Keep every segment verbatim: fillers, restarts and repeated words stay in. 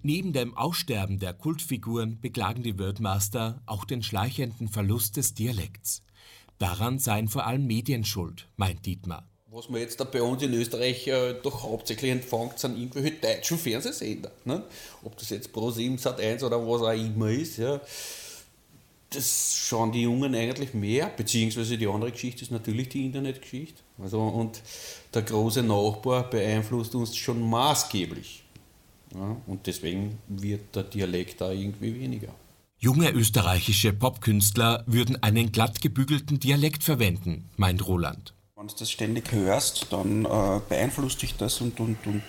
Neben dem Aussterben der Kultfiguren beklagen die Wordmaster auch den schleichenden Verlust des Dialekts. Daran seien vor allem Medien schuld, meint Dietmar. Was man jetzt da bei uns in Österreich äh, doch hauptsächlich empfängt, sind irgendwelche deutschen Fernsehsender. Ne? Ob das jetzt ProSieben, Sat eins oder was auch immer ist. Ja. Das schauen die Jungen eigentlich mehr, beziehungsweise die andere Geschichte ist natürlich die Internetgeschichte. Also, und der große Nachbar beeinflusst uns schon maßgeblich. Ja, und deswegen wird der Dialekt da irgendwie weniger. Junge österreichische Popkünstler würden einen glatt gebügelten Dialekt verwenden, meint Roland. Wenn du das ständig hörst, dann äh, beeinflusst dich das und, und, und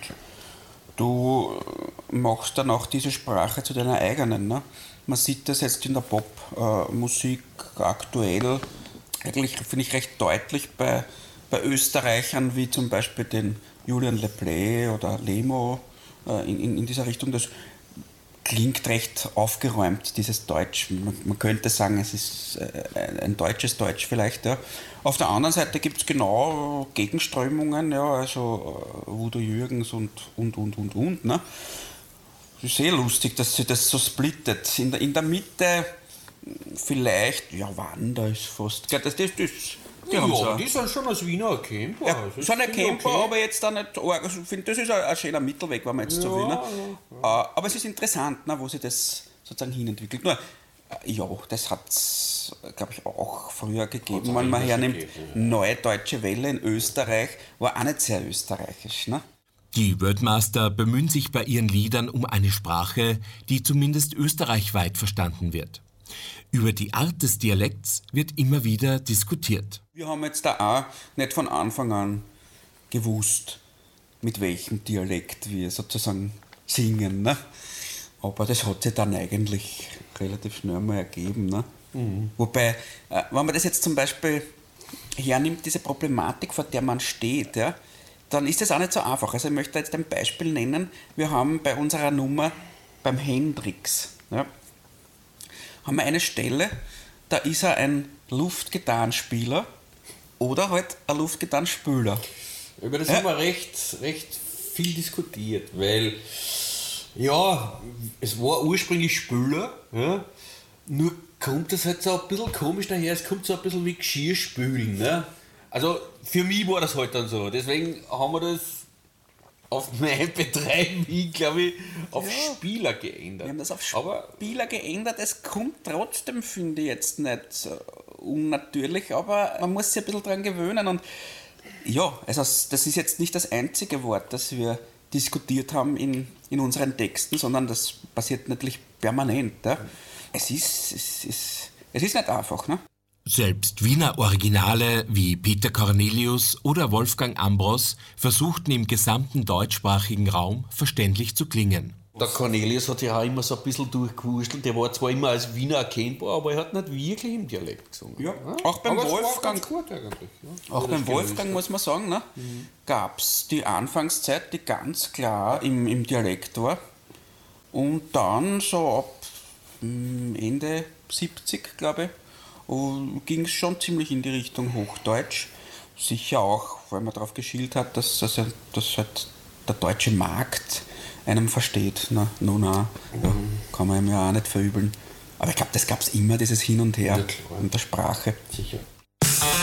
du machst dann auch diese Sprache zu deiner eigenen. Ne? Man sieht das jetzt in der Popmusik äh, aktuell, eigentlich finde ich recht deutlich bei, bei Österreichern wie zum Beispiel den Julian Leplay oder Lemo äh, in, in, in dieser Richtung. Das klingt recht aufgeräumt, dieses Deutsch. Man, man könnte sagen, es ist äh, ein deutsches Deutsch vielleicht. Ja. Auf der anderen Seite gibt es genau Gegenströmungen, ja, also äh, Udo Jürgens und und und und und. Ne. Es ist sehr lustig, dass sie das so splittet. In der, in der Mitte vielleicht, ja, Wanda ist fast. Das, das, das, die, ja, so, die sind schon als Wiener erkennbar. Ja, das sind erkennbar, okay. Aber jetzt auch nicht arg. Also ich finde, das ist ein, ein schöner Mittelweg, wenn man jetzt ja, so will. Ne? Ja, ja. Aber es ist interessant, ne, wo sich das sozusagen hinentwickelt. Nur, ja, das hat es, glaube ich, auch früher gegeben, wenn man hernimmt. Gegeben, ja. Neue Deutsche Welle in Österreich war auch nicht sehr österreichisch. Ne? Die Wordmaster bemühen sich bei ihren Liedern um eine Sprache, die zumindest österreichweit verstanden wird. Über die Art des Dialekts wird immer wieder diskutiert. Wir haben jetzt da auch nicht von Anfang an gewusst, mit welchem Dialekt wir sozusagen singen. Ne? Aber das hat sich dann eigentlich relativ schnell mal ergeben. Ne? Mhm. Wobei, äh, wenn man das jetzt zum Beispiel hernimmt, diese Problematik, vor der man steht, ja, dann ist das auch nicht so einfach. Also ich möchte jetzt ein Beispiel nennen. Wir haben bei unserer Nummer beim Hendrix, ja, haben wir eine Stelle, da ist er ein Luftgitarrenspieler oder halt ein Luftgitarrenspieler. Über das ja. haben wir recht, recht viel diskutiert, weil ja, es war ursprünglich Spüler, ja, nur kommt das halt so ein bisschen komisch daher, es kommt so ein bisschen wie Geschirrspülen. Ne? Also für mich war das halt dann so, deswegen haben wir das auf mein Betreiben hin, glaube ich, auf ja, Spieler geändert. Wir haben das auf Spieler aber geändert. Es kommt trotzdem, finde ich, jetzt nicht uh, unnatürlich, aber man muss sich ein bisschen daran gewöhnen. Und ja, also das ist jetzt nicht das einzige Wort, das wir diskutiert haben in, in unseren Texten, sondern das passiert natürlich permanent. Ja. Es ist, es ist, es ist nicht einfach, ne? Selbst Wiener Originale wie Peter Cornelius oder Wolfgang Ambros versuchten im gesamten deutschsprachigen Raum verständlich zu klingen. Der Cornelius hat ja auch immer so ein bisschen durchgewurschtelt. Der war zwar immer als Wiener erkennbar, aber er hat nicht wirklich im Dialekt gesungen. Ja, auch beim aber Wolfgang, gut eigentlich, ja. Auch beim Wolfgang muss man sagen, ne, mhm. gab es die Anfangszeit, die ganz klar im, im Dialekt war. Und dann so ab Ende siebzig, glaube ich, ging es schon ziemlich in die Richtung Hochdeutsch. Sicher auch, weil man darauf geschielt hat, dass, dass, dass halt der deutsche Markt einem versteht. Na, no, na, mhm. ja, kann man ihm ja auch nicht verübeln. Aber ich glaube, das gab es immer, dieses Hin und Her ja, in der Sprache. Sicher.